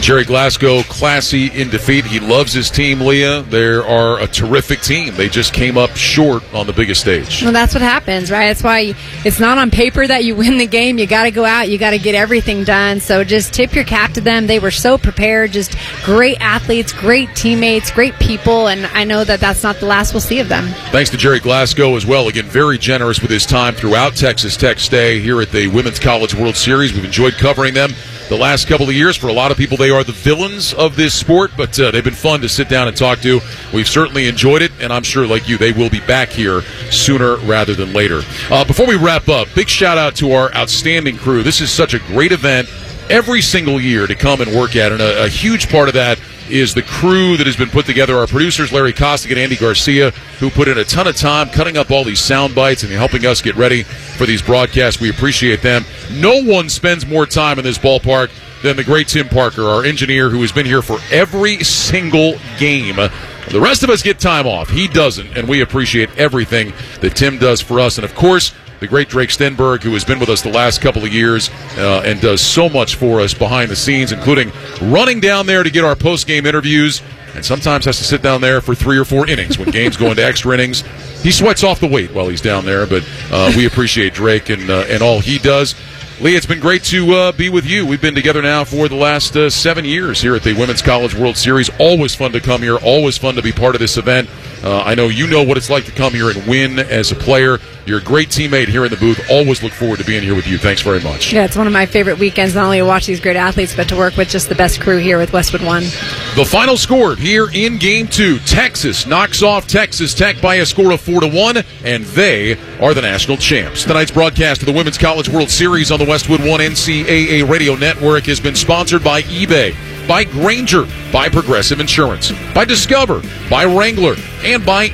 Jerry Glasgow, classy in defeat. He loves his team, Leah. They are a terrific team. They just came up short on the biggest stage. Well, that's what happens, right? That's why it's not on paper that you win the game. You got to go out. You got to get everything done. So just tip your cap to them. They were so prepared. Just great athletes, great teammates, great people, and I know that that's not the last we'll see of them. Thanks to Jerry Glasgow as well. Again, very generous with his time throughout Texas Tech's stay here at the Women's College World Series. We've enjoyed covering them the last couple of years. For a lot of people, they are the villains of this sport, but they've been fun to sit down and talk to. We've certainly enjoyed it, and I'm sure, like you, they will be back here sooner rather than later. Before we wrap up, big shout-out to our outstanding crew. This is such a great event every single year to come and work at, and a huge part of that is the crew that has been put together. Our producers, Larry Costigan and Andy Garcia, who put in a ton of time cutting up all these sound bites and helping us get ready for these broadcasts. We appreciate them. No one spends more time in this ballpark than the great Tim Parker, our engineer, who has been here for every single game. The rest of us get time off. He doesn't, and we appreciate everything that Tim does for us. And, of course, the great Drake Stenberg, who has been with us the last couple of years and does so much for us behind the scenes, including running down there to get our post-game interviews, and sometimes has to sit down there for 3 or 4 innings when games go into extra innings. He sweats off the weight while he's down there, but we appreciate Drake and all he does. Lee, it's been great to be with you. We've been together now for the last 7 years here at the Women's College World Series. Always fun to come here. Always fun to be part of this event. I know you know what it's like to come here and win as a player. You're a great teammate here in the booth. Always look forward to being here with you. Thanks very much. Yeah, it's one of my favorite weekends, not only to watch these great athletes, but to work with just the best crew here with Westwood One. The final score here in Game 2. Texas knocks off Texas Tech by a score of 4-1, and they are the national champs. Tonight's broadcast of the Women's College World Series on the Westwood One NCAA Radio Network has been sponsored by eBay, by Grainger, by Progressive Insurance, by Discover, by Wrangler, and by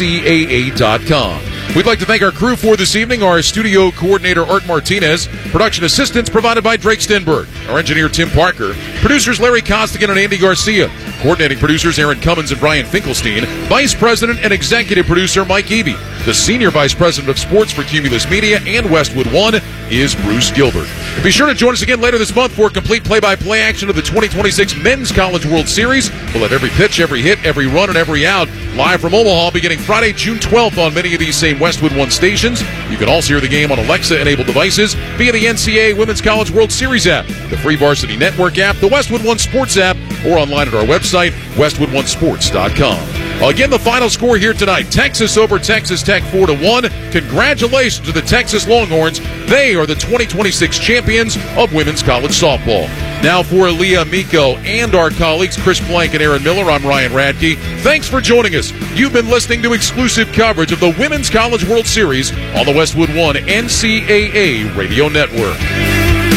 NCAA.com. We'd like to thank our crew for this evening, our studio coordinator, Art Martinez, production assistance provided by Drake Stenberg, our engineer, Tim Parker, producers Larry Costigan and Andy Garcia, coordinating producers Aaron Cummins and Brian Finkelstein, vice president and executive producer Mike Eby. The senior vice president of sports for Cumulus Media and Westwood One is Bruce Gilbert. Be sure to join us again later this month for a complete play-by-play action of the 2026 Men's College World Series. We'll have every pitch, every hit, every run, and every out live from Omaha beginning Friday, June 12th on many of these same Westwood One stations. You can also hear the game on Alexa-enabled devices via the NCAA Women's College World Series app, the Free Varsity Network app, the Westwood One Sports app, or online at our website, westwoodonesports.com. Again, the final score here tonight, Texas over Texas Tech 4-1. Congratulations to the Texas Longhorns. They are the 2026 champions of women's college softball. Now for Leah Miko and our colleagues Chris Blank and Aaron Miller, I'm Ryan Radke. Thanks for joining us. You've been listening to exclusive coverage of the Women's College World Series on the Westwood One NCAA Radio Network.